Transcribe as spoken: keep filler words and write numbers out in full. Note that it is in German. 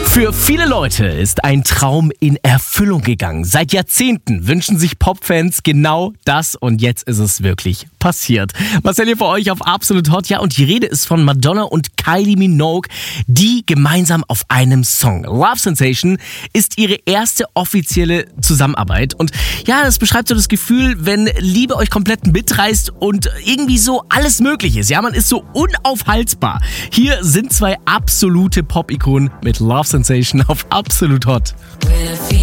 Für viele Leute ist ein Traum in Erfüllung gegangen. Seit Jahrzehnten wünschen sich Popfans genau das und jetzt ist es wirklich passiert. Marcel hier für euch auf Absolut Hot. Ja, und die Rede ist von Madonna und Kylie Minogue, die gemeinsam auf einem Song. Love Sensation ist ihre erste offizielle Zusammenarbeit. Und ja, das beschreibt so das Gefühl, wenn Liebe euch komplett mitreißt und irgendwie so alles möglich ist. Ja, man ist so unaufhaltsbar. Hier sind zwei absolute Pop-Ikonen mit Love Sensation auf Absolut Hot.